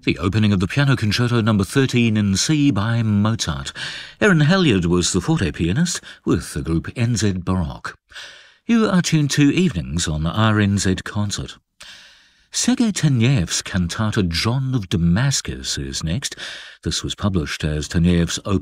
The opening of the Piano Concerto No. 13 in C by Mozart. Aaron Halliard was the forte pianist with the group NZ Baroque. You are tuned to Evenings on RNZ Concert. Sergei Tanyev's cantata John of Damascus is next. This was published as Tanyev's Op.